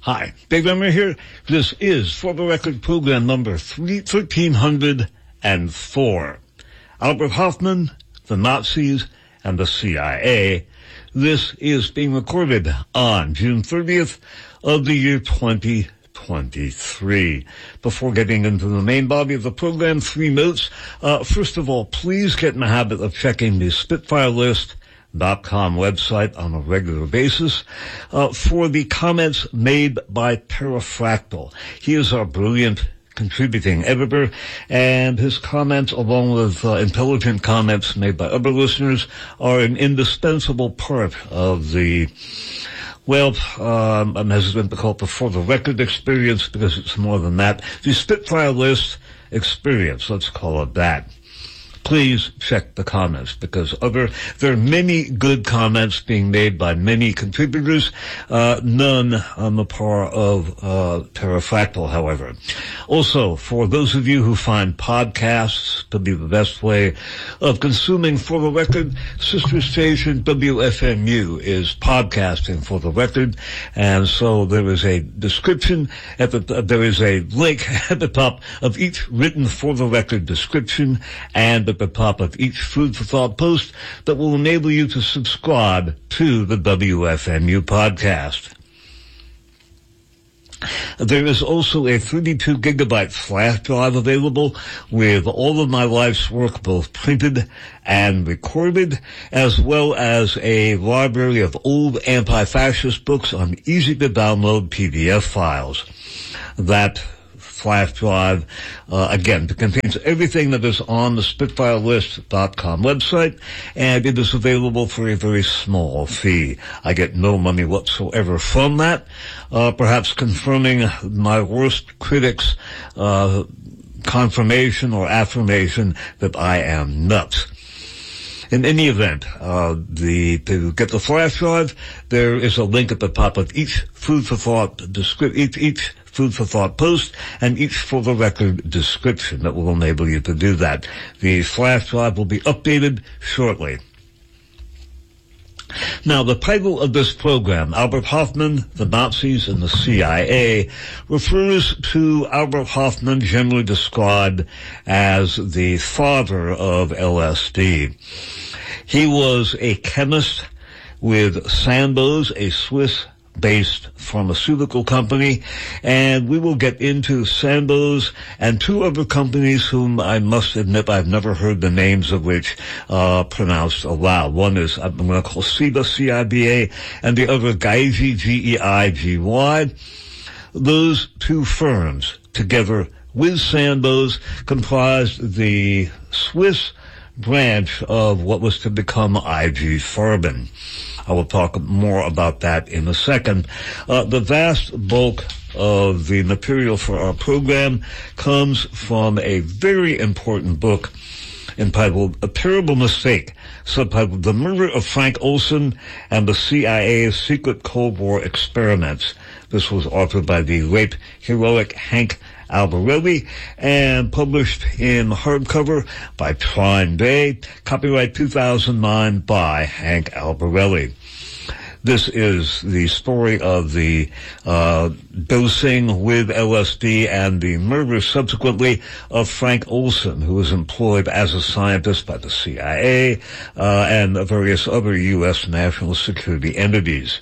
Hi, Dave Emmer here. This is, for the record, program number 1304. Albert Hofmann, the Nazis, and the CIA. This is being recorded on June 30th of the year 2023. Before getting into the main body of the program, 3 notes. First of all, please get in the habit of checking the SpitfireList.com website on a regular basis for the comments made by Pterrafractyl. He is our brilliant contributing editor, and his comments, along with intelligent comments made by other listeners, are an indispensable part of the, I'm hesitant to call it the For the Record experience, because it's more than that. The Spitfire List experience, let's call it that. Please check the comments, because there are many good comments being made by many contributors, none on the par of Pterrafractyl, however. Also, for those of you who find podcasts to be the best way of consuming For the Record, sister station WFMU is podcasting For the Record, and so there is a description there is a link at the top of each written For the Record description, and at the top of each Food for Thought post that will enable you to subscribe to the WFMU podcast. There is also a 32 gigabyte flash drive available with all of my life's work, both printed and recorded, as well as a library of old anti-fascist books on easy-to-download PDF files. That flash drive, again, contains everything that is on the SpitfireList.com website, and it is available for a very small fee. I get no money whatsoever from that, perhaps confirming my worst critics' confirmation or affirmation that I am nuts. In any event, to get the flash drive, there is a link at the top of each Food for Thought each Food for Thought post and each For the Record description that will enable you to do that. The flash drive will be updated shortly. Now, the title of this program, Albert Hofmann, the Nazis, and the CIA, refers to Albert Hofmann, generally described as the father of LSD. He was a chemist with Sandoz, a Swiss-based pharmaceutical company, and we will get into Sandoz and 2 other companies whom I must admit I've never heard the names of which pronounced aloud. One is, I'm going to call Ciba, C-I-B-A, and the other Geigy, G-E-I-G-Y. Those 2 firms, together with Sandoz, comprised the Swiss branch of what was to become IG Farben. I will talk more about that in a second. The vast bulk of the material for our program comes from a very important book entitled A Terrible Mistake, subtitled The Murder of Frank Olson and the CIA's Secret Cold War Experiments. This was authored by the late heroic Hank Albarelli and published in hardcover by Trine Bay, copyright 2009 by Hank Albarelli. This is the story of the dosing with LSD and the murder subsequently of Frank Olson, who was employed as a scientist by the CIA and various other U.S. national security entities.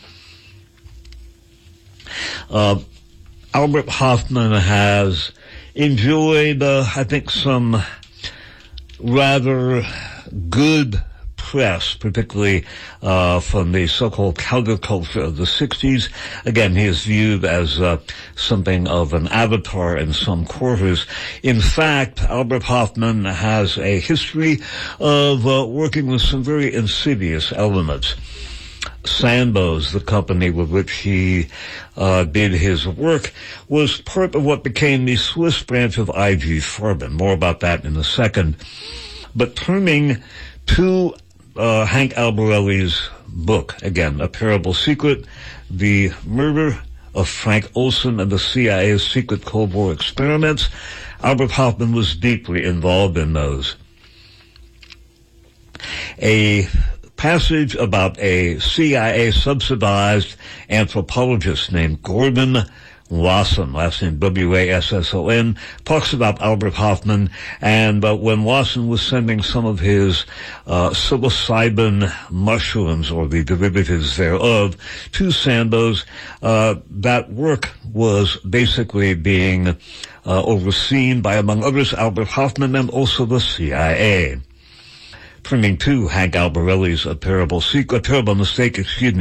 Albert Hofmann has enjoyed, I think, some rather good press, particularly from the so-called counterculture of the 60s. Again, he is viewed as something of an avatar in some quarters. In fact, Albert Hofmann has a history of working with some very insidious elements. Sandoz, the company with which he did his work, was part of what became the Swiss branch of IG Farben. More about that in a second. But turning to Hank Albarelli's book, again, A Terrible Secret, The Murder of Frank Olson and the CIA's Secret Cold War Experiments, Albert Hofmann was deeply involved in those. A passage about a CIA-subsidized anthropologist named Gordon Wasson, last name Wasson, talks about Albert Hofmann, and when Wasson was sending some of his psilocybin mushrooms, or the derivatives thereof, to Sandoz, that work was basically being overseen by, among others, Albert Hofmann and also the CIA. Turning to Hank Albarelli's terrible mistake,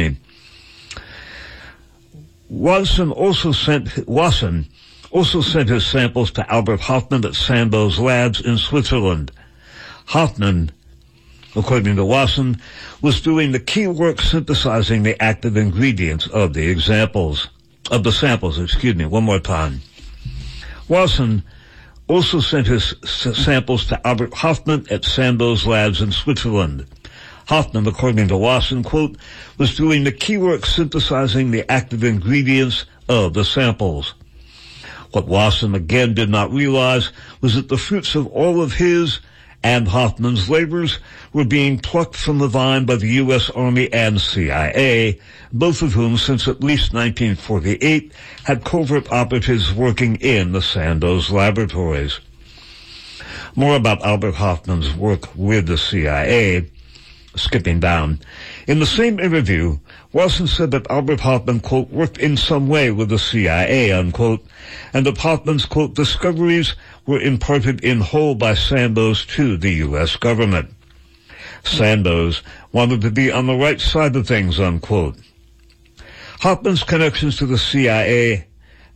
Wasson also sent his samples to Albert Hofmann at Sandoz Labs in Switzerland. Hofmann, according to Wasson, was doing the key work synthesizing the active ingredients of the samples. One more time. Wasson also sent his samples to Albert Hofmann at Sandoz Labs in Switzerland. Hofmann, according to Wasson, quote, was doing the key work synthesizing the active ingredients of the samples. What Wasson again did not realize was that the fruits of all of his and Hofmann's labors were being plucked from the vine by the U.S. Army and CIA, both of whom, since at least 1948, had covert operatives working in the Sandoz laboratories. More about Albert Hofmann's work with the CIA. Skipping down. In the same interview, Wasson said that Albert Hofmann, quote, worked in some way with the CIA, unquote, and that Hofmann's, quote, discoveries were imparted in whole by Sandoz to the U.S. government. Sandoz wanted to be on the right side of things, unquote. Hofmann's connection to the CIA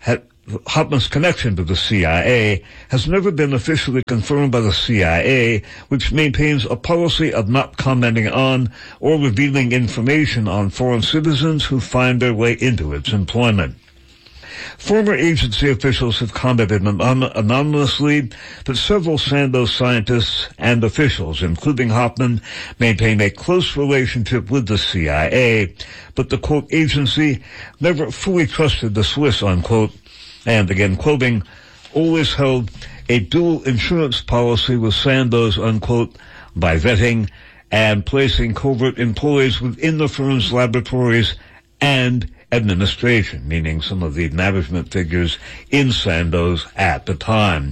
has never been officially confirmed by the CIA, which maintains a policy of not commenting on or revealing information on foreign citizens who find their way into its employment. Former agency officials have commented anonymously that several Sandoz scientists and officials, including Hofmann, maintain a close relationship with the CIA, but the, quote, agency never fully trusted the Swiss, unquote, and, again quoting, always held a dual insurance policy with Sandoz, unquote, by vetting and placing covert employees within the firm's laboratories and administration, meaning some of the management figures in Sandoz at the time.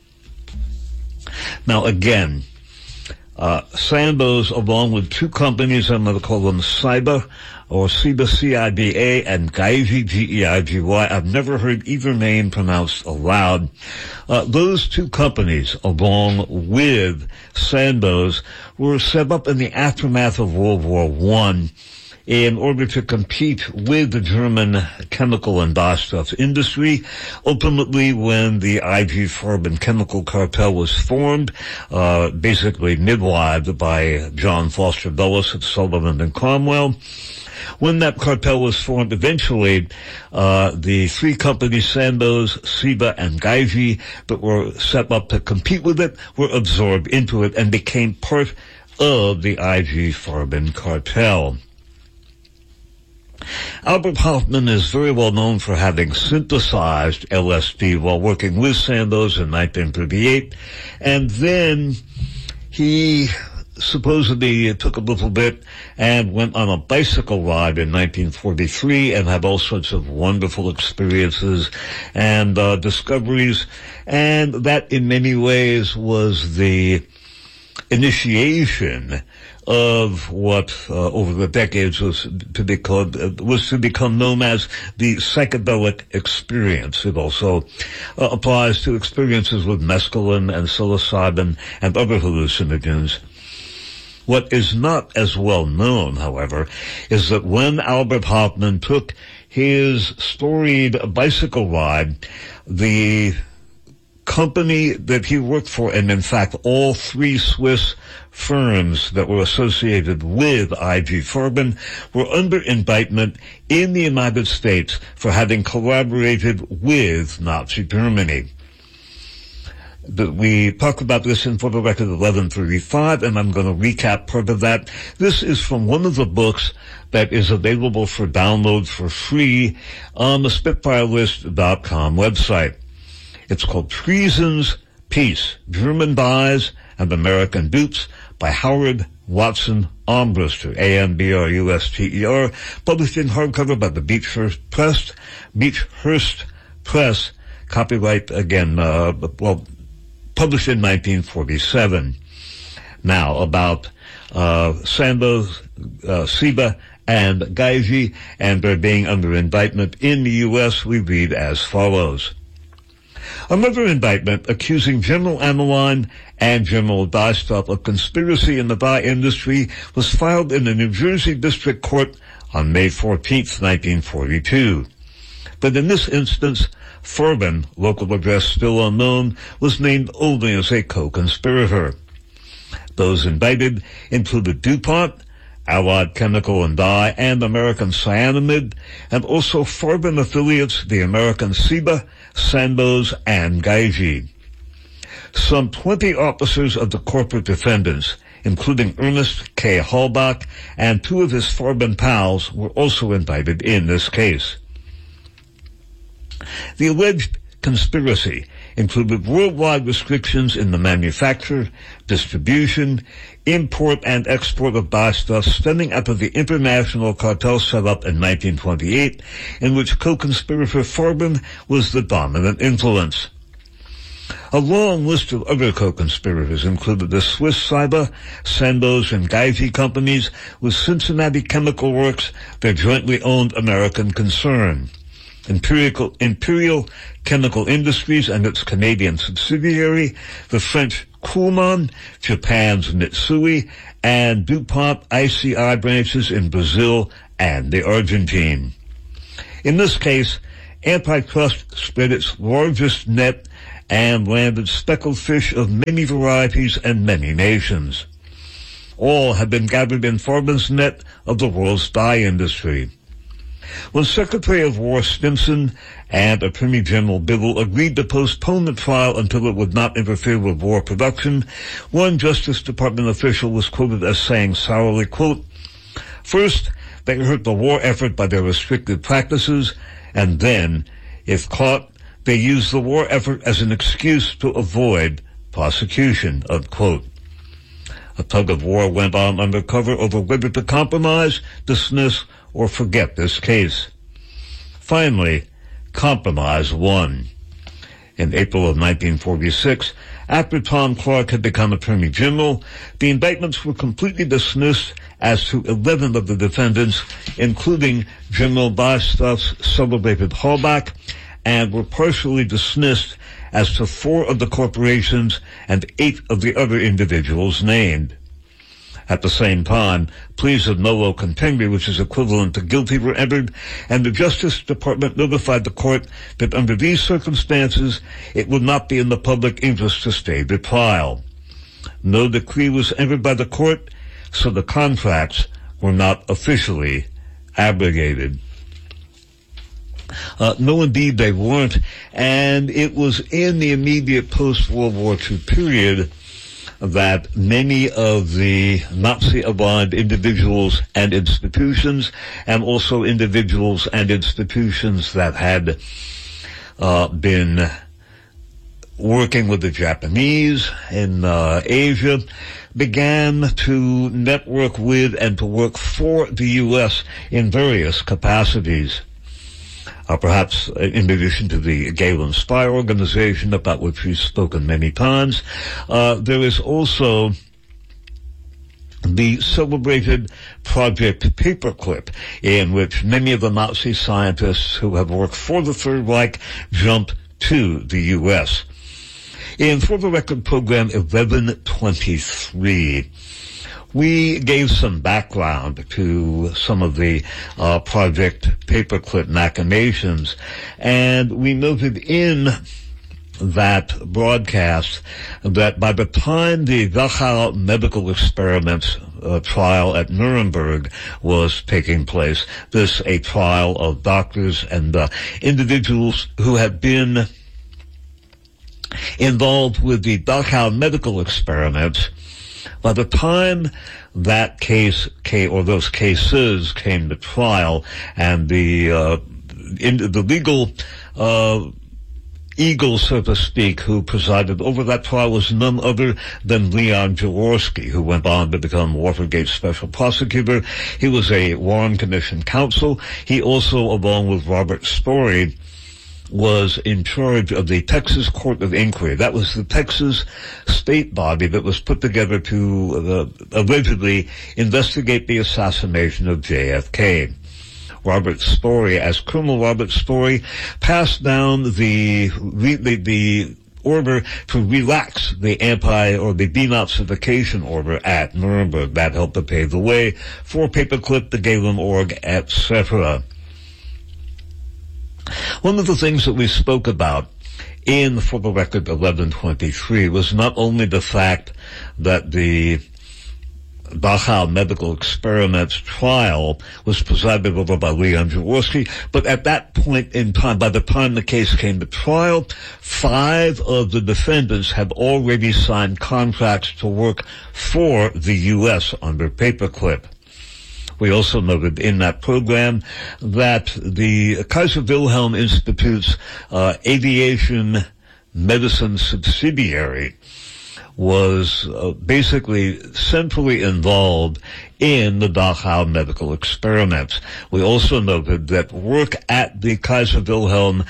Now, again, Sandoz, along with two companies, I'm going to call them Ciba, C-I-B-A, and Geigy, G-E-I-G-Y. I've never heard either name pronounced aloud. Those two companies, along with Sandoz, were set up in the aftermath of World War I in order to compete with the German chemical and dyestuff industry. Ultimately, when the IG Farben chemical cartel was formed, basically midwived by John Foster Dulles at Sullivan and Cromwell, when that cartel was formed, eventually, the three companies, Sandoz, Ciba, and Geigy, that were set up to compete with it, were absorbed into it and became part of the IG Farben cartel. Albert Hofmann is very well known for having synthesized LSD while working with Sandoz in 1938, and then he supposedly took a little bit and went on a bicycle ride in 1943 and had all sorts of wonderful experiences and discoveries, and that in many ways was the initiation of what over the decades was to become known as the psychedelic experience. It also applies to experiences with mescaline and psilocybin and other hallucinogens. What is not as well known, however, is that when Albert Hofmann took his storied bicycle ride, the company that he worked for, and in fact all three Swiss firms that were associated with IG Farben, were under indictment in the United States for having collaborated with Nazi Germany. We talked about this in For the Record 1135, and I'm going to recap part of that. This is from one of the books that is available for download for free on the SpitfireList.com website. It's called Treason's Peace, German Dyes and American Dupes by Howard Watson Armbruster, Ambruster, published in hardcover by the Beechhurst Press, copyright again, published in 1947. Now, about Sandoz, Ciba, and Geigy, and their being under indictment in the U.S., we read as follows. Another indictment accusing General Ammaline and General Dystop of conspiracy in the dye industry was filed in the New Jersey District Court on May 14, 1942. But in this instance, Farben, local address still unknown, was named only as a co-conspirator. Those indicted included DuPont, Allied Chemical and Dye, and American Cyanamid, and also Farben affiliates, the American Ciba, Sandoz, and Geigy. Some 20 officers of the corporate defendants, including Ernest K. Halbach and two of his Farben pals, were also indicted in this case. The alleged conspiracy included worldwide restrictions in the manufacture, distribution, import, and export of dyestuffs stemming out of the international cartel set up in 1928, in which co-conspirator Farben was the dominant influence. A long list of other co-conspirators included the Swiss Ciba, Sandoz, and Geigy companies with Cincinnati Chemical Works, their jointly owned American concern. Imperial Chemical Industries and its Canadian subsidiary, the French Kuhlmann, Japan's Mitsui, and DuPont ICI branches in Brazil and the Argentine. In this case, antitrust spread its largest net and landed speckled fish of many varieties and many nations. All had been gathered in Farben's net of the world's dye industry. When Secretary of War Stimson and Attorney General Bibble agreed to postpone the trial until it would not interfere with war production, one Justice Department official was quoted as saying sourly, quote, "First, they hurt the war effort by their restrictive practices, and then, if caught, they used the war effort as an excuse to avoid prosecution," unquote. A tug of war went on undercover over whether to compromise, dismiss, or forget this case. Finally, compromise won. In April of 1946, after Tom Clark had become Attorney General, the indictments were completely dismissed as to 11 of the defendants, including General Dyestuff's celebrated Halbach, and were partially dismissed as to 4 of the corporations and 8 of the other individuals named. At the same time, pleas of nolo contendere, which is equivalent to guilty, were entered, and the Justice Department notified the court that under these circumstances, it would not be in the public interest to stay the trial. No decree was entered by the court, so the contracts were not officially abrogated. No, indeed, they weren't, and it was in the immediate post-World War II period that many of the Nazi-aligned individuals and institutions, and also individuals and institutions that had been working with the Japanese in Asia, began to network with and to work for the U.S. in various capacities. Perhaps in addition to the Galen Spy Organization, about which we've spoken many times, there is also the celebrated Project Paperclip, in which many of the Nazi scientists who have worked for the Third Reich jumped to the U.S. In For the Record program 1123, we gave some background to some of the Project Paperclip machinations, and we noted in that broadcast that by the time the Dachau medical experiments trial at Nuremberg was taking place, this a trial of doctors and individuals who had been involved with the Dachau medical experiments, by the time that case came, or those cases came to trial, and the legal eagle, so to speak, who presided over that trial was none other than Leon Jaworski, who went on to become Watergate special prosecutor. He was a Warren Commission counsel. He also, along with Robert Story, was in charge of the Texas Court of Inquiry. That was the Texas state body that was put together to allegedly investigate the assassination of JFK. Robert Story, as Colonel Robert Story, passed down the order to relax the the denazification order at Nuremberg. That helped to pave the way for Paperclip, the Galen Org, etc. One of the things that we spoke about in For the Record 1123 was not only the fact that the Dachau medical experiments trial was presided over by Leon Jaworski, but at that point in time, by the time the case came to trial, 5 of the defendants had already signed contracts to work for the U.S. under Paperclip. We also noted in that program that the Kaiser Wilhelm Institute's aviation medicine subsidiary was basically centrally involved in the Dachau medical experiments. We also noted that work at the Kaiser Wilhelm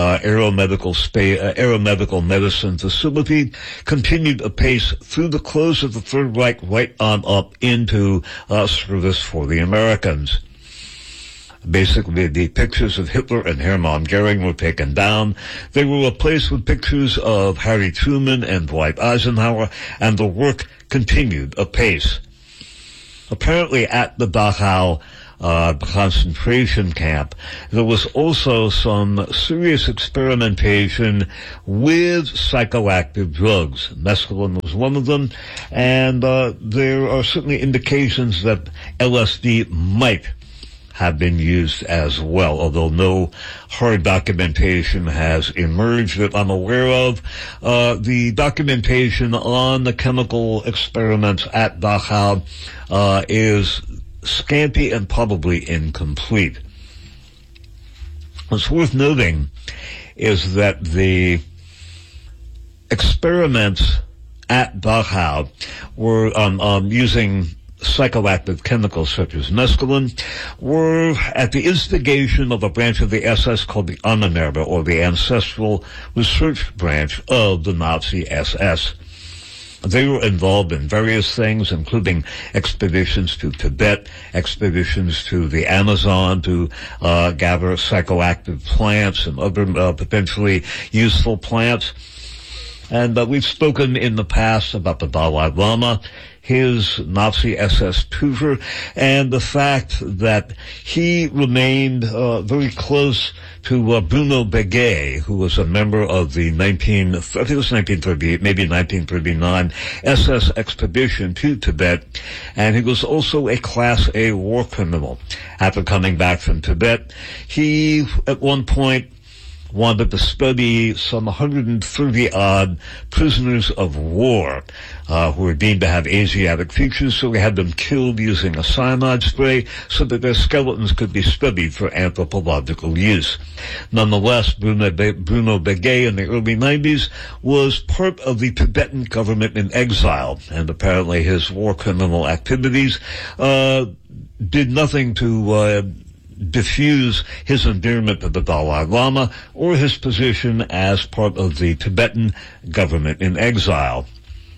aeromedical medicine facility continued apace through the close of the Third Reich, right on up into service for the Americans. Basically, the pictures of Hitler and Hermann Goering were taken down. They were replaced with pictures of Harry Truman and Dwight Eisenhower, and the work continued apace. Apparently, at the Dachau concentration camp, there was also some serious experimentation with psychoactive drugs. Mescaline was one of them, and there are certainly indications that LSD might have been used as well, although no hard documentation has emerged that I'm aware of. The documentation on the chemical experiments at Dachau is scanty and probably incomplete. What's worth noting is that the experiments at Dachau were using psychoactive chemicals such as mescaline were at the instigation of a branch of the SS called the Ahnenerbe, or the Ancestral Research Branch of the Nazi SS. They were involved in various things, including expeditions to Tibet, expeditions to the Amazon to gather psychoactive plants and other potentially useful plants. And we've spoken in the past about the Dalai Lama, his Nazi SS tutor, and the fact that he remained very close to Bruno Begay, who was a member of the 1938, maybe 1939 SS expedition to Tibet, and he was also a Class A war criminal. After coming back from Tibet, he, at one point, wanted to study some 130-odd prisoners of war who were deemed to have Asiatic features, so we had them killed using a cyanide spray so that their skeletons could be studied for anthropological use. Nonetheless, Bruno Begay in the early 90s was part of the Tibetan government in exile, and apparently his war criminal activities did nothing to diffuse his endearment to the Dalai Lama or his position as part of the Tibetan government in exile.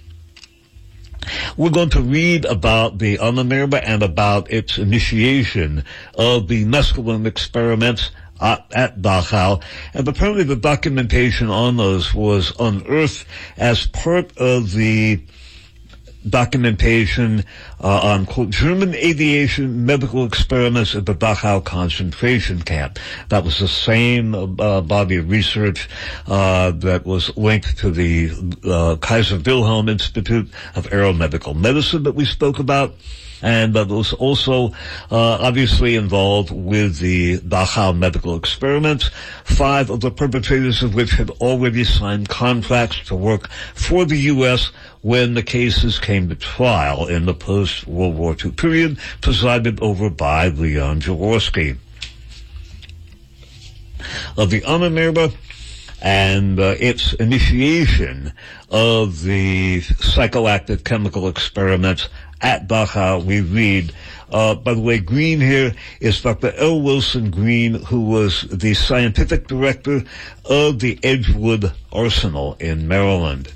We're going to read about the Ahnenerbe and about its initiation of the mescaline experiments at Dachau, and apparently the documentation on those was unearthed as part of the documentation on, quote, German aviation medical experiments at the Dachau concentration camp. That was the same body of research that was linked to the Kaiser Wilhelm Institute of Aeromedical Medicine that we spoke about, and that was also obviously involved with the Dachau medical experiments, 5 of the perpetrators of which had already signed contracts to work for the U.S. when the cases came to trial in the post-World War II period, presided over by Leon Jaworski. The Ahnenerbe and its initiation of the psychoactive chemical experiments at Dachau. We read, by the way, Green here is Dr. L. Wilson Green, who was the scientific director of the Edgewood Arsenal in Maryland.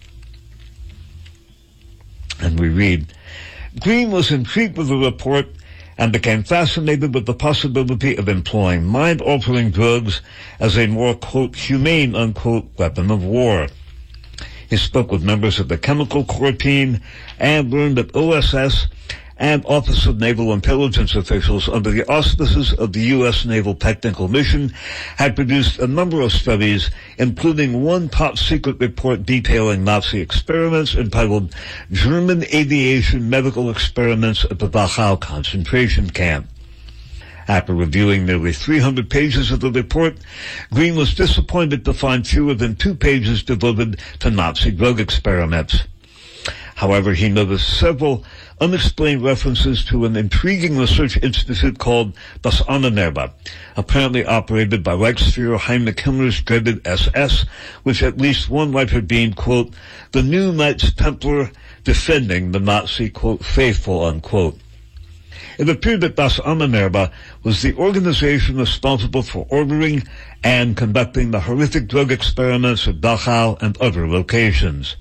And we read, Green was intrigued with the report and became fascinated with the possibility of employing mind-altering drugs as a more, quote, humane, unquote, weapon of war. He spoke with members of the Chemical Corps team and learned that OSS and Office of Naval Intelligence officials under the auspices of the U.S. Naval Technical Mission had produced a number of studies, including one top-secret report detailing Nazi experiments entitled German Aviation Medical Experiments at the Dachau concentration camp. After reviewing nearly 300 pages of the report, Green was disappointed to find fewer than 2 pages devoted to Nazi drug experiments. However, he noticed several unexplained references to an intriguing research institute called Das Ahnenerbe, apparently operated by Reichsführer Heinrich Himmler's dreaded SS, which at least one writer deemed, quote, the new Knights Templar defending the Nazi, quote, faithful, unquote. It appeared that Das Ahnenerbe was the organization responsible for ordering and conducting the horrific drug experiments at Dachau and other locations.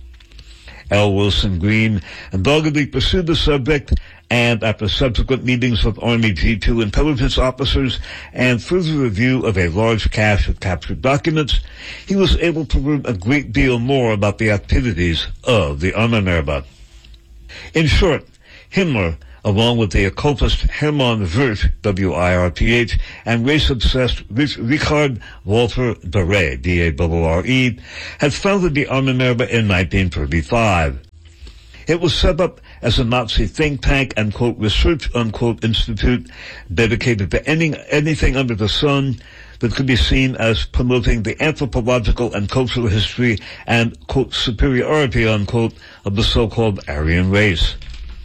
L. Wilson Green doggedly pursued the subject, and after subsequent meetings with Army G2 intelligence officers and further review of a large cache of captured documents, he was able to learn a great deal more about the activities of the Ahnenerbe. In short, Himmler, along with the occultist Hermann Wirth, W-I-R-T-H, and race-obsessed Richard Walter Darre, D-A-R-R-E, had founded the Ahnenerbe in 1935. It was set up as a Nazi think tank and, quote, research, unquote, institute dedicated to anything under the sun that could be seen as promoting the anthropological and cultural history and, quote, superiority, unquote, of the so-called Aryan race.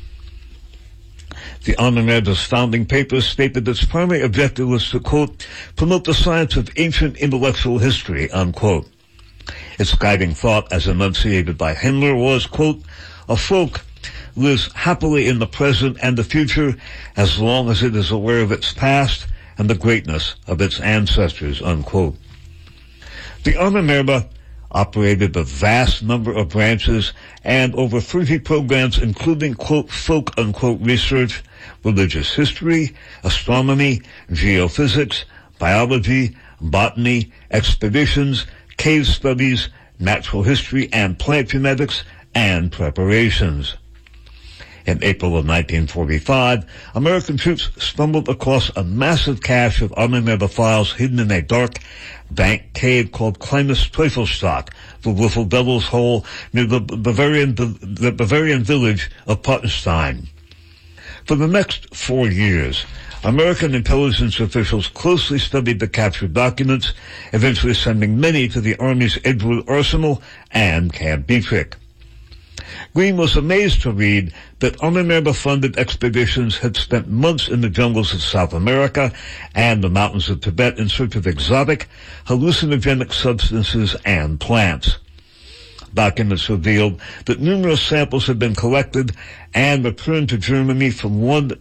The Ahnenerbe's founding papers stated its primary objective was to, quote, promote the science of ancient intellectual history, unquote. Its guiding thought, as enunciated by Himmler, was, quote, a folk lives happily in the present and the future as long as it is aware of its past and the greatness of its ancestors, unquote. The Ahnenerbe operated a vast number of branches and over 30 programs, including, quote, folk, unquote, research, religious history, astronomy, geophysics, biology, botany, expeditions, cave studies, natural history and plant genetics, and preparations. In April of 1945, American troops stumbled across a massive cache of Ahnenerbe files hidden in a dark bank cave called Kleines Teufelsstock, the Little Devil's Hole, near the Bavarian village of Pottenstein. For the next 4 years, American intelligence officials closely studied the captured documents, eventually sending many to the Army's Edgewood Arsenal and Camp Dietrich. Green was amazed to read that Ahnenerbe-funded expeditions had spent months in the jungles of South America and the mountains of Tibet in search of exotic, hallucinogenic substances and plants. Documents revealed that numerous samples had been collected and returned to Germany from one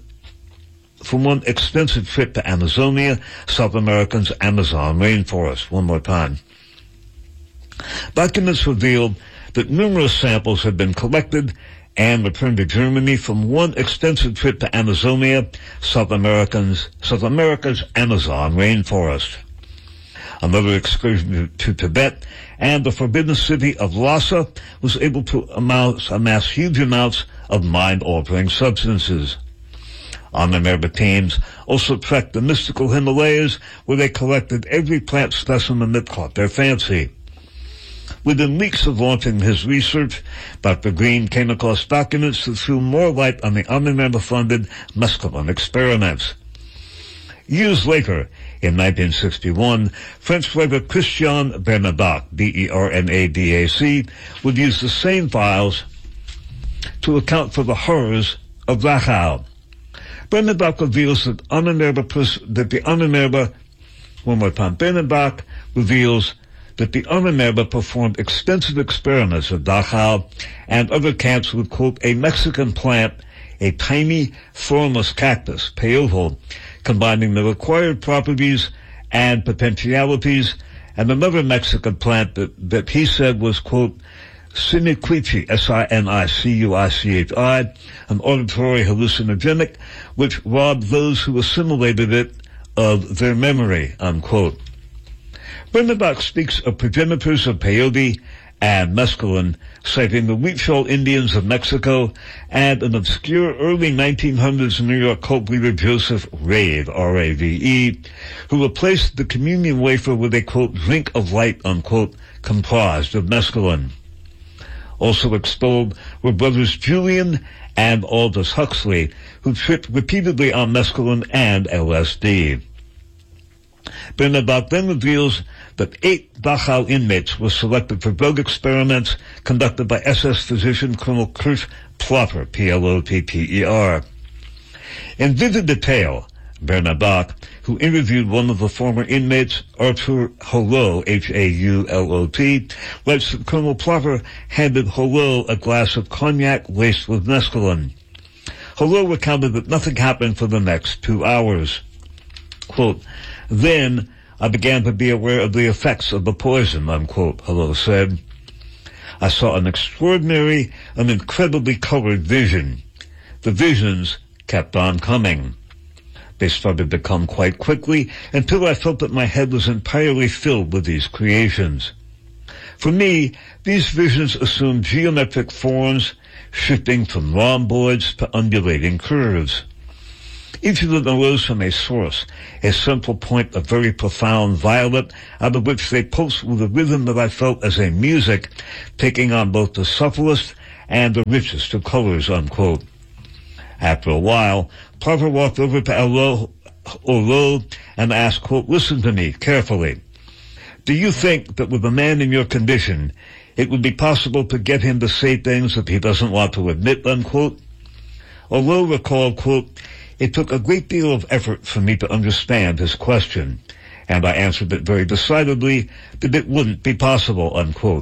extensive trip to Amazonia, South America's Amazon rainforest. One more time. Documents revealed that numerous samples had been collected and returned to Germany from one extensive trip to Amazonia, South America's Amazon rainforest. Another excursion to Tibet and the forbidden city of Lhasa was able to amass huge amounts of mind-altering substances. Ahnenerbe teams also trekked the mystical Himalayas, where they collected every plant specimen that caught their fancy. Within weeks of launching his research, Dr. Green came across documents that threw more light on the Ahnenerbe-funded mescaline experiments. Years later, in 1961, French writer Christian Bernadac, B-E-R-N-A-D-A-C, would use the same files to account for the horrors of Dachau. Bernadac reveals that Bernadac reveals that the UNAMERBA performed extensive experiments at Dachau and other camps with, quote, a Mexican plant, a tiny thornless cactus, peyote, combining the required properties and potentialities, and another Mexican plant that he said was, quote, Sinicuichi, Sinicuichi, an auditory hallucinogenic, which robbed those who assimilated it of their memory, unquote. Bernabach speaks of progenitors of peyote and mescaline, citing the Huichol Indians of Mexico and an obscure early 1900s New York cult leader Joseph Rave, R-A-V-E, who replaced the communion wafer with a, quote, drink of light, unquote, comprised of mescaline. Also extolled were brothers Julian and Aldous Huxley, who tripped repeatedly on mescaline and LSD. Bernabach then reveals that 8 Dachau inmates were selected for drug experiments conducted by SS physician Colonel Kurt Plopper, P-L-O-P-P-E-R. In vivid detail, Bernabach, who interviewed one of the former inmates, Arthur Hulot, H-A-U-L-O-T, writes that Colonel Plopper handed Hulot a glass of cognac laced with mescaline. Hulot recounted that nothing happened for the next 2 hours. Quote, then I began to be aware of the effects of the poison, unquote, Hulot said. I saw an incredibly colored vision. The visions kept on coming. They started to come quite quickly until I felt that my head was entirely filled with these creations. For me, these visions assumed geometric forms, shifting from rhomboids to undulating curves. Each of them arose from a source, a central point of very profound violet, out of which they pulsed with a rhythm that I felt as a music, taking on both the subtlest and the richest of colors, unquote. After a while, Plopper walked over to Hulot and asked, quote, listen to me carefully. Do you think that with a man in your condition, it would be possible to get him to say things that he doesn't want to admit, unquote? Hulot recalled, quote, it took a great deal of effort for me to understand his question, and I answered it very decidedly that it wouldn't be possible, unquote.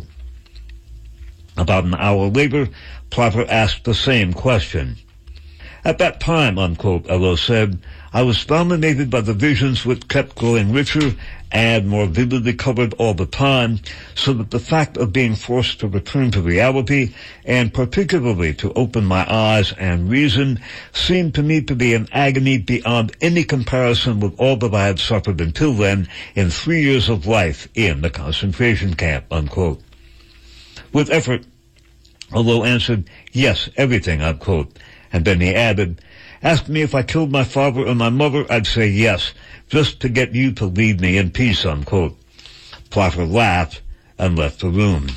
About an hour later, Plopper asked the same question. At that time, unquote, Hulot said, I was dominated by the visions which kept growing richer and more vividly colored all the time, so that the fact of being forced to return to reality, and particularly to open my eyes and reason, seemed to me to be an agony beyond any comparison with all that I had suffered until then in 3 years of life in the concentration camp, unquote. With effort, Hulot answered, yes, everything, unquote. And then he added, ask me if I killed my father or my mother, I'd say yes, just to get you to leave me in peace, unquote. Plopper laughed and left the room.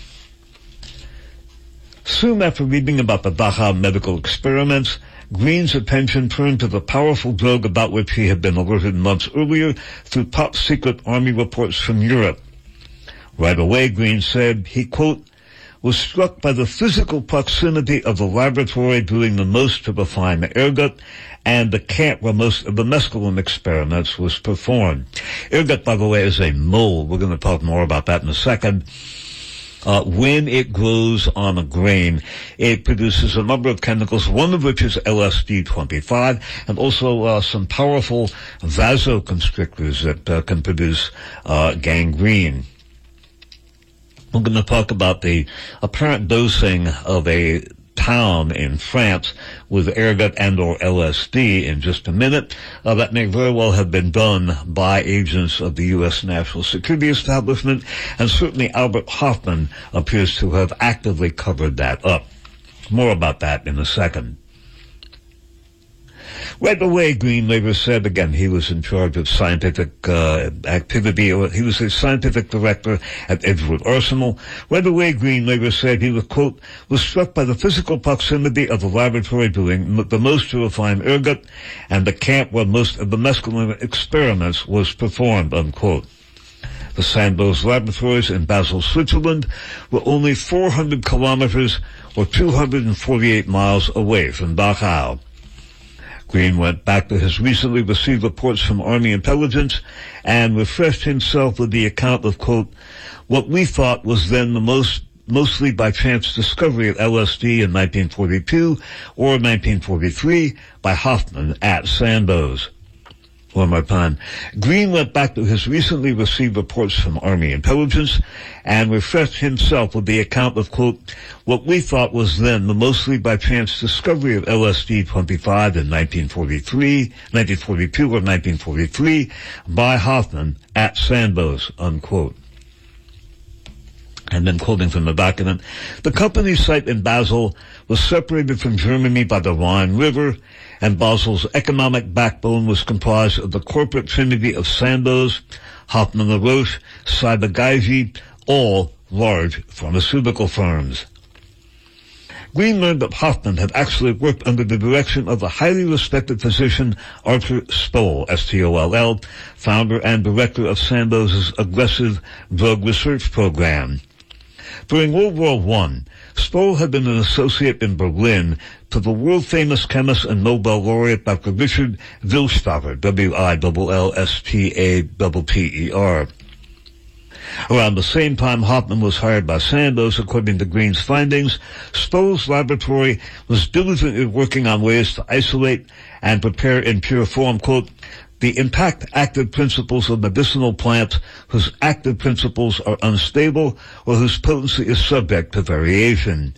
Soon after reading about the Dachau medical experiments, Green's attention turned to the powerful drug about which he had been alerted months earlier through top-secret Army reports from Europe. Right away, Green said, he, quote, was struck by the physical proximity of the laboratory doing the most to refine the ergot and the camp where most of the mescaline experiments was performed. Ergot, by the way, is a mold. We're going to talk more about that in a second. When it grows on a grain, it produces a number of chemicals, one of which is LSD-25, and also some powerful vasoconstrictors that can produce gangrene. We're going to talk about the apparent dosing of a town in France with ergot and or LSD in just a minute. That may very well have been done by agents of the U.S. National Security Establishment, and certainly Albert Hoffman appears to have actively covered that up. More about that in a second. Right away, Green later said, again, he was in charge of scientific activity, or he was a scientific director at Edgewood Arsenal. Right away, Green later said he was, quote, was struck by the physical proximity of the laboratory doing the most to refine ergot and the camp where most of the mescaline experiments was performed, unquote. The Sandoz laboratories in Basel, Switzerland were only 400 kilometers or 248 miles away from Dachau. Green went back to his recently received reports from Army intelligence and refreshed himself with the account of, quote, what we thought was then the mostly by chance discovery of LSD in 1942 or 1943 by Hoffman at Sandoz. One more time. Green went back to his recently received reports from Army intelligence and refreshed himself with the account of, quote, what we thought was then the mostly by chance discovery of LSD-25 in 1942 or 1943 by Hoffman at Sandoz, unquote. And then quoting from the document, the company's site in Basel was separated from Germany by the Rhine River, and Basel's economic backbone was comprised of the corporate trinity of Sandoz, Hoffmann-La Roche, Ciba-Geigy, all large pharmaceutical firms. Green learned that Hoffman had actually worked under the direction of the highly respected physician Arthur Stoll, S-T-O-L-L, founder and director of Sandoz's aggressive drug research program. During World War I, Stoll had been an associate in Berlin to the world-famous chemist and Nobel laureate Dr. Richard Willstatter, W-I-L-L-S-T-A-T-T-E-R. Around the same time Hoffman was hired by Sandoz, according to Green's findings, Stoll's laboratory was diligently working on ways to isolate and prepare in pure form, quote, the intact active principles of medicinal plants whose active principles are unstable or whose potency is subject to variation.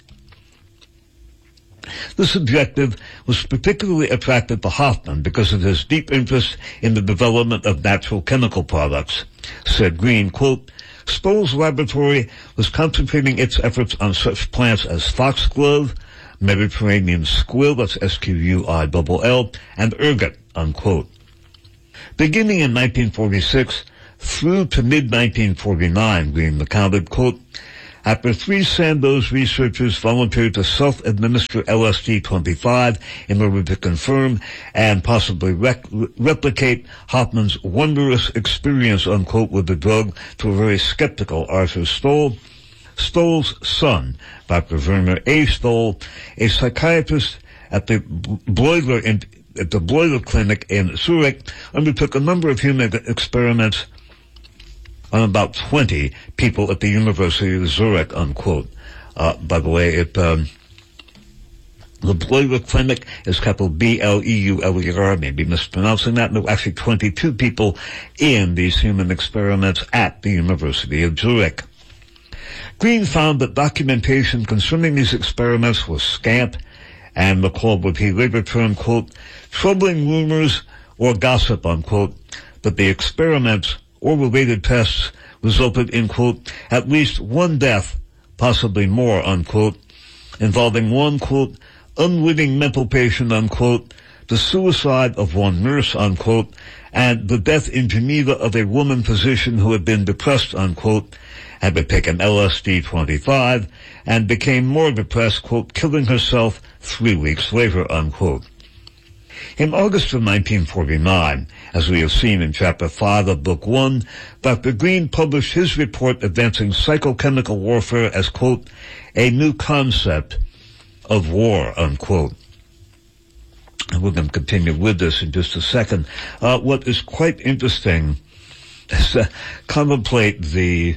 This objective was particularly attractive to Hoffman because of his deep interest in the development of natural chemical products. Said Green, quote, Stoll's laboratory was concentrating its efforts on such plants as foxglove, Mediterranean squill, that's S-Q-U-I-L-L, and ergot, unquote. Beginning in 1946 through to mid-1949, Green recounted, quote, after 3 Sandoz researchers volunteered to self-administer LSD-25 in order to confirm and possibly replicate Hoffman's wondrous experience, unquote, with the drug to a very skeptical Arthur Stoll, Stoll's son, Dr. Werner A. Stoll, a psychiatrist at the Bleuler Clinic in Zurich, undertook a number of human experiments on about 20 people at the University of Zurich, unquote. By the way, the Bleuler Clinic is capital B-L-E-U-L-E-R, maybe mispronouncing that. No, actually 22 people in these human experiments at the University of Zurich. Green found that documentation concerning these experiments was scant and recalled what he later termed, quote, troubling rumors or gossip, unquote, that the experiments or related tests resulted in, quote, at least one death, possibly more, unquote, involving one, quote, unwitting mental patient, unquote, the suicide of one nurse, unquote, and the death in Geneva of a woman physician who had been depressed, unquote, had been taken LSD-25 and became more depressed, quote, killing herself 3 weeks later, unquote. In August of 1949, as we have seen in Chapter 5 of Book 1, Dr. Green published his report advancing psychochemical warfare as, quote, a new concept of war, unquote. And we're going to continue with this in just a second. What is quite interesting is to contemplate the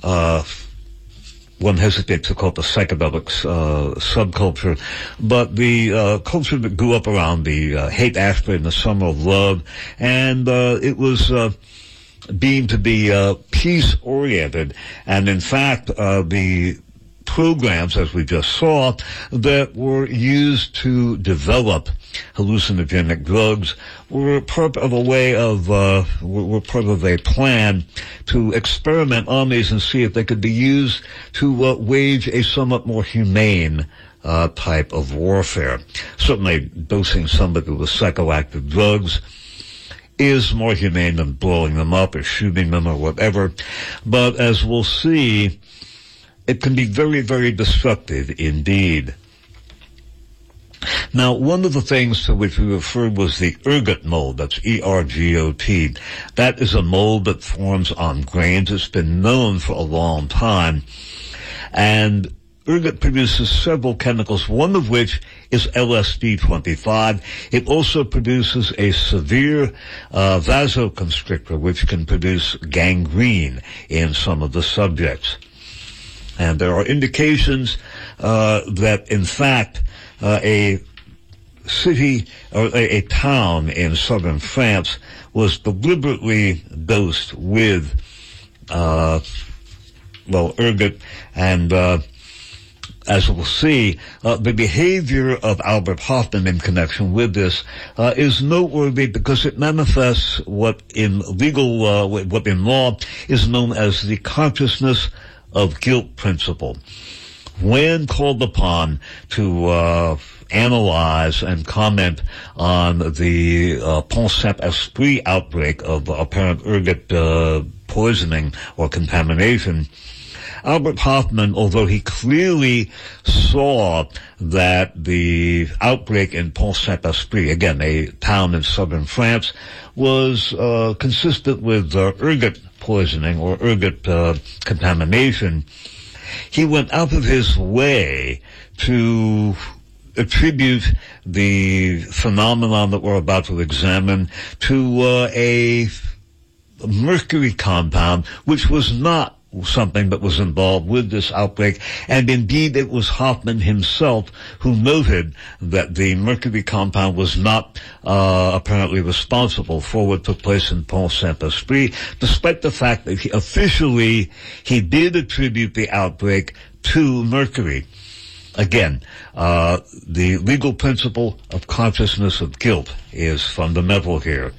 one hesitates to call it the psychedelics subculture, but the culture that grew up around the Haight-Ashbury and the Summer of Love, and it was deemed to be peace-oriented, and in fact, the programs, as we just saw, that were used to develop hallucinogenic drugs were part of a way of, were part of a plan to experiment on these and see if they could be used to wage a somewhat more humane type of warfare. Certainly dosing somebody with psychoactive drugs is more humane than blowing them up or shooting them or whatever. But as we'll see, it can be very, very destructive indeed. Now, one of the things to which we referred was the ergot mold. That's E-R-G-O-T. That is a mold that forms on grains. It's been known for a long time. And ergot produces several chemicals, one of which is LSD-25. It also produces a severe vasoconstrictor, which can produce gangrene in some of the subjects. And there are indications that, in fact, a city or a town in southern France was deliberately dosed with ergot, and as we'll see, the behavior of Albert Hofmann in connection with this is noteworthy because it manifests what in law is known as the consciousness of guilt principle. When called upon to analyze and comment on the Pont Saint-Esprit outbreak of apparent ergot poisoning or contamination, Albert Hofmann, although he clearly saw that the outbreak in Pont Saint-Esprit, again, a town in southern France, was consistent with ergot poisoning or ergot contamination, he went out of his way to attribute the phenomenon that we're about to examine to a mercury compound, which was not something that was involved with this outbreak, and indeed it was Hofmann himself who noted that the mercury compound was not apparently responsible for what took place in Pont Saint-Esprit, despite the fact that he did attribute the outbreak to mercury. Again, the legal principle of consciousness of guilt is fundamental here.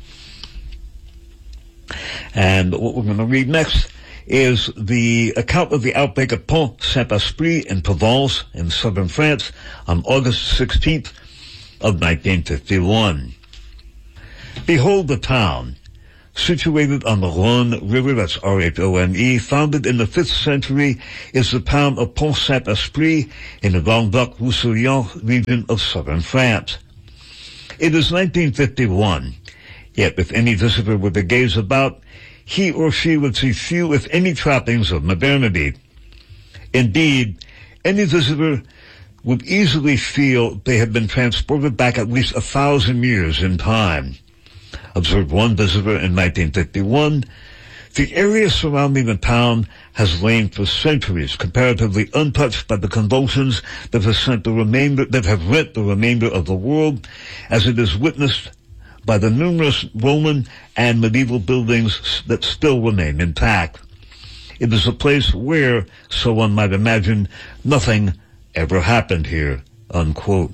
And what we're going to read next is the account of the outbreak of Pont Saint-Esprit in Provence in southern France on August 16th of 1951. Behold the town, situated on the Rhone River, that's R-H-O-N-E, founded in the 5th century, is the town of Pont Saint-Esprit in the Languedoc-Roussillon region of southern France. It is 1951, yet if any visitor were to gaze about, he or she would see few, if any, trappings of modernity. Indeed, any visitor would easily feel they had been transported back at least 1,000 years in time. Observed one visitor in 1951, the area surrounding the town has lain for centuries comparatively untouched by the convulsions that have rent the remainder of the world, as it is witnessed by the numerous Roman and medieval buildings that still remain intact. It is a place where, so one might imagine, nothing ever happened here, unquote.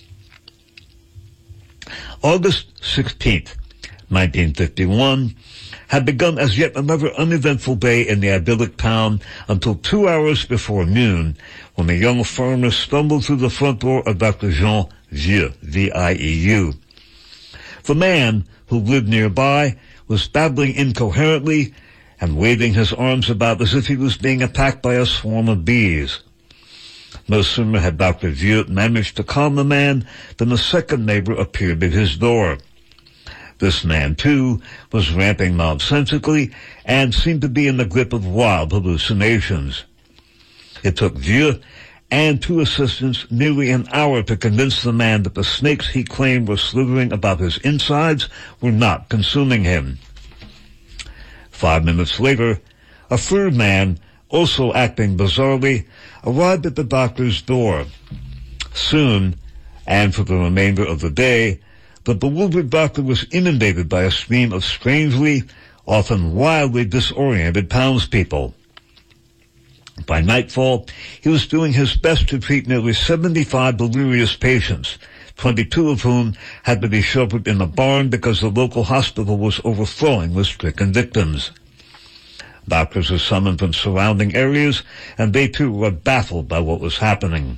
August 16th, 1951, had begun as yet another uneventful day in the idyllic town until 2 hours before noon, when a young farmer stumbled through the front door of Dr. Jean Vieux, V-I-E-U. The man, who lived nearby, was babbling incoherently and waving his arms about as if he was being attacked by a swarm of bees. No sooner had Dr. Vieux managed to calm the man than a second neighbor appeared at his door. This man, too, was ramping nonsensically and seemed to be in the grip of wild hallucinations. It took Vieux and 2 assistants nearly an hour to convince the man that the snakes he claimed were slithering about his insides were not consuming him. 5 minutes later, a third man, also acting bizarrely, arrived at the doctor's door. Soon, and for the remainder of the day, the bewildered doctor was inundated by a stream of strangely, often wildly disoriented townspeople. By nightfall, he was doing his best to treat nearly 75 delirious patients, 22 of whom had to be sheltered in a barn because the local hospital was overflowing with stricken victims. Doctors were summoned from surrounding areas, and they too were baffled by what was happening.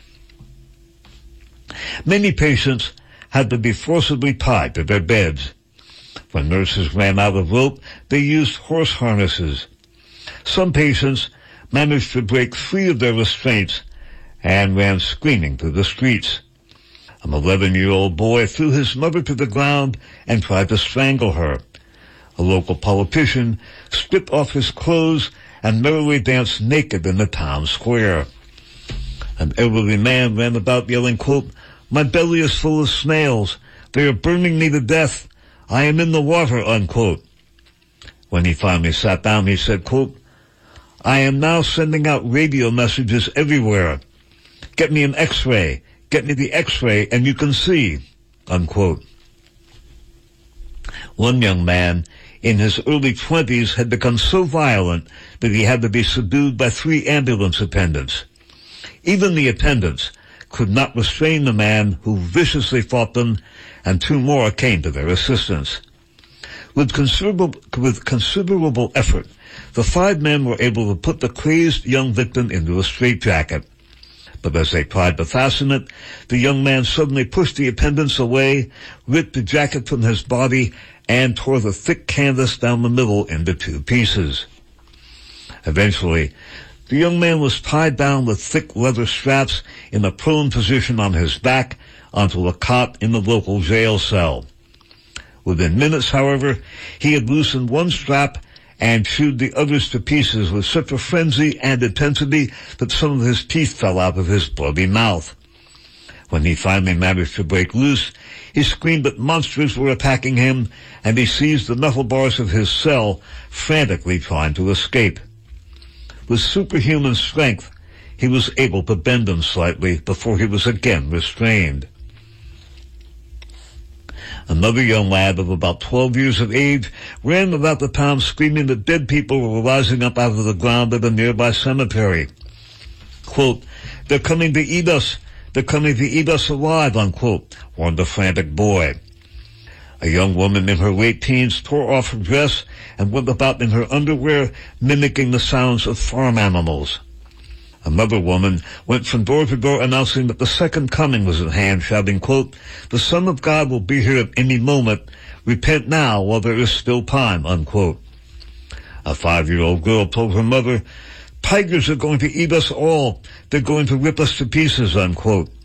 Many patients had to be forcibly tied to their beds. When nurses ran out of rope, they used horse harnesses. Some patients managed to break free of their restraints and ran screaming through the streets. An 11-year-old boy threw his mother to the ground and tried to strangle her. A local politician stripped off his clothes and merrily danced naked in the town square. An elderly man ran about yelling, quote, "My belly is full of snails. They are burning me to death. I am in the water," unquote. When he finally sat down, he said, quote, "I am now sending out radio messages everywhere. Get me an X-ray. Get me the X-ray and you can see," unquote. One young man in his early 20s had become so violent that he had to be subdued by 3 ambulance attendants. Even the attendants could not restrain the man who viciously fought them, and 2 more came to their assistance. With considerable effort, the 5 men were able to put the crazed young victim into a straitjacket. But as they tried to fasten it, the young man suddenly pushed the attendants away, ripped the jacket from his body, and tore the thick canvas down the middle into 2 pieces. Eventually, the young man was tied down with thick leather straps in a prone position on his back onto a cot in the local jail cell. Within minutes, however, he had loosened one strap and chewed the others to pieces with such a frenzy and intensity that some of his teeth fell out of his bloody mouth. When he finally managed to break loose, he screamed that monsters were attacking him, and he seized the metal bars of his cell, frantically trying to escape. With superhuman strength, he was able to bend them slightly before he was again restrained. Another young lad of about 12 years of age ran about the town screaming that dead people were rising up out of the ground at a nearby cemetery. Quote, "They're coming to eat us. They're coming to eat us alive," unquote, warned the frantic boy. A young woman in her late teens tore off her dress and went about in her underwear, mimicking the sounds of farm animals. Another woman went from door to door announcing that the second coming was at hand, shouting, quote, "The Son of God will be here at any moment. Repent now while there is still time," unquote. A 5-year-old girl told her mother, "Tigers are going to eat us all. They're going to rip us to pieces," unquote.